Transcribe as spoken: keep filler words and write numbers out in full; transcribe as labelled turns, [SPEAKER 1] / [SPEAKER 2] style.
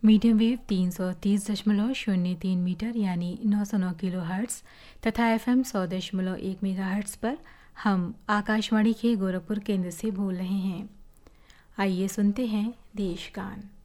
[SPEAKER 1] Medium wave तीन सौ तीस दशमलव शून्य तीन मीटर यानी नौ सौ नौ किलो हर्ट्स तथा एफ एम सौ दशमलव एक मेगा हर्ट्स पर हम आकाशवाणी के गोरखपुर केंद्र से बोल रहे हैं। आइए सुनते हैं देश गान।